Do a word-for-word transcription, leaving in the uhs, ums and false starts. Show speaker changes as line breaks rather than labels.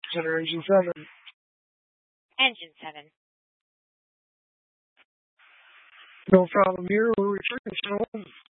Center Engine seven.
Engine seven.
No problem here. We're returning channel one.